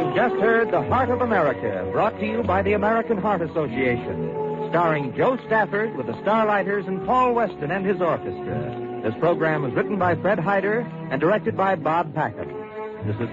You've just heard The Heart of America, brought to you by the American Heart Association, starring Joe Stafford with the Starlighters and Paul Weston and his orchestra. This program was written by Fred Hyder and directed by Bob Packard. This is